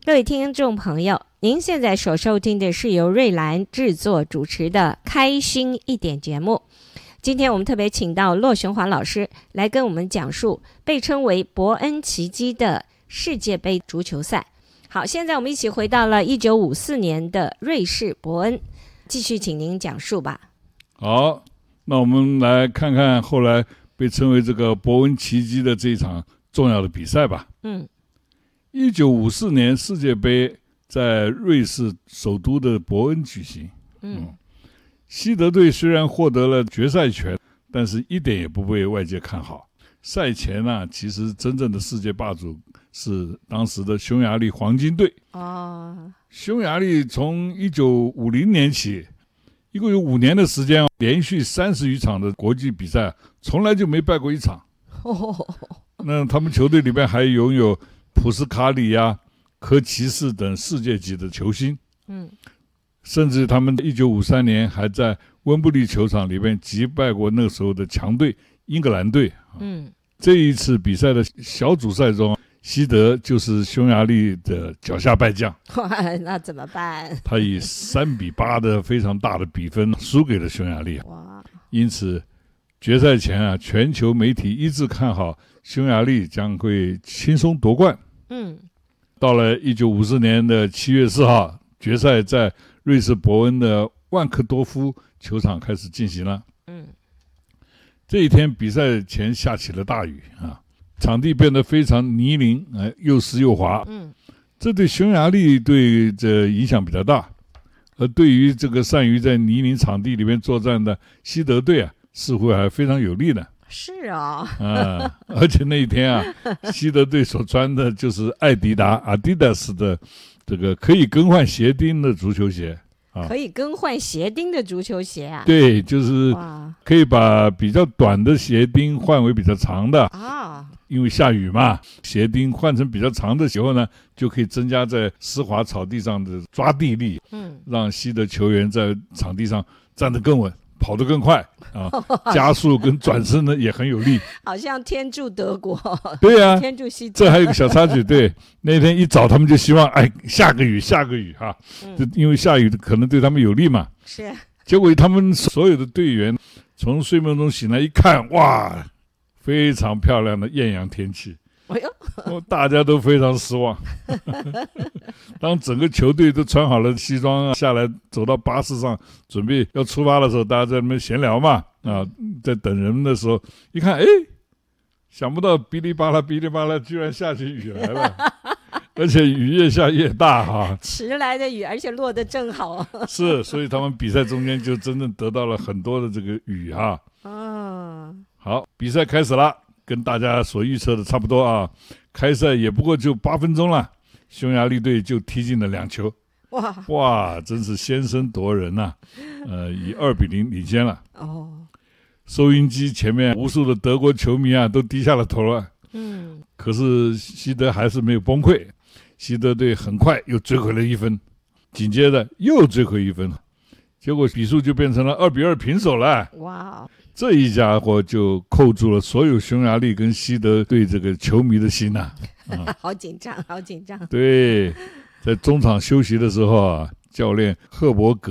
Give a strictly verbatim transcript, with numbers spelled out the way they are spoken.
各位听众朋友，您现在所收听的是由瑞兰制作主持的开心一点节目。今天我们特别请到骆雄华老师来跟我们讲述被称为伯恩奇迹的世界杯足球赛。好，现在我们一起回到了一九五四年的瑞士伯恩，继续请您讲述吧。 好，那我们来看看后来被称为这个伯恩奇迹的这一场重要的比赛吧。 嗯， 一九五四年世界杯在瑞士首都的伯恩举行。 嗯， 西德队虽然获得了决赛权，但是一点也不被外界看好。赛前呢、啊，其实真正的世界霸主是当时的匈牙利黄金队。 哦， 匈牙利从一九五零年起，一共有五年的时间，连续三十余场的国际比赛，从来就没败过一场。 哦， 那他们球队里面还拥有普斯卡里呀、科奇士等世界级的球星。 嗯， 甚至他们一九五三年还在温布利球场里面击败过那时候的强队英格兰队。 嗯， 这一次比赛的小组赛中，西德就是匈牙利的脚下败将。 那怎么办？ 他以三比八的非常大的比分输给了匈牙利。 哇！ 因此决赛前啊，全球媒体一致看好匈牙利将会轻松夺冠。 嗯， 到了一九五四年的七月四号，决赛在瑞士伯恩的万克多夫球场开始进行了。 嗯， 这一天比赛前下起了大雨啊，场地变得非常泥泞，呃，又湿又滑。 嗯，这对匈牙利队的影响比较大，而对于这个善于在泥泞场地里面作战的西德队啊，似乎还非常有利呢。 是啊、 哦，啊，而且那一天啊，西德队所穿的就是艾迪达 Adidas 的这个可以更换鞋钉的足球鞋。啊、 可以更换鞋钉的足球鞋啊？ 对，就是可以把比较短的鞋钉换为比较长的啊。因为下雨嘛，鞋钉换成比较长的时候呢，就可以增加在湿滑草地上的抓地力，嗯，让西德球员在场地上站得更稳，跑得更快啊，加速跟转身呢也很有力。 好像天助德国。 对啊， 天助西德。 这还有一个小插曲，对，那天一早他们就希望哎下个雨下个雨哈，就因为下雨可能对他们有利嘛。 是。 结果他们所有的队员从睡梦中醒来一看，哇，非常漂亮的艳阳天气。哎呦，大家都非常失望。当整个球队都穿好了西装下来，走到巴士上准备要出发的时候，大家在那边闲聊嘛，啊，在等人的时候，一看，哎，想不到哔哩吧啦哔哩吧啦，居然下起雨来了，而且雨越下越大哈。 迟来的雨，而且落得正好。 是，所以他们比赛中间就真正得到了很多的这个雨哈。 哦， 好，比赛开始了。跟大家所预测的差不多啊，开赛也不过就八分钟了，匈牙利队就踢进了两球，哇哇，真是先声夺人呐、啊！呃，以二比零领先了。哦，收音机前面无数的德国球迷啊，都低下了头了。嗯，可是西德还是没有崩溃，西德队很快又追回了一分，紧接着又追回一分，结果比数就变成了二比二平手了。哇！这一家伙就扣住了所有匈牙利跟西德队这个球迷的心呐、啊啊！ 好紧张，好紧张。 对，在中场休息的时候啊，教练赫伯格